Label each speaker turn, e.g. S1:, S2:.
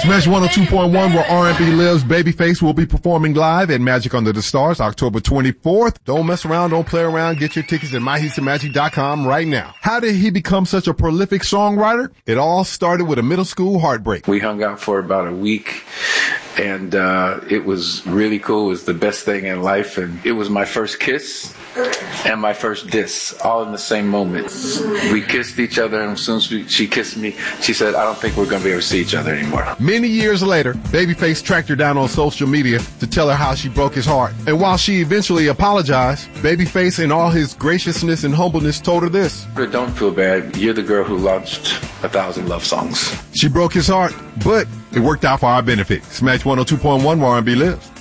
S1: Smash 102.1, where R&B lives. Babyface will be performing live at Magic Under the Stars, October 24th. Don't mess around, don't play around. Get your tickets at myheatsomagic.com right now. How did he become such a prolific songwriter? It all started with a middle school heartbreak.
S2: We hung out for about a week, and it was really cool. It was the best thing in life, and it was my first kiss and my first diss, all in the same moment. We kissed each other, and as soon as she kissed me, she said, "I don't think we're going to be able to see each other anymore."
S1: Many years later, Babyface tracked her down on social media to tell her how she broke his heart. And while she eventually apologized, Babyface, in all his graciousness and humbleness, told her this:
S2: "Don't feel bad. You're the girl who launched 1,000 love songs."
S1: She broke his heart, but it worked out for our benefit. Smash 102.1, where R&B lives.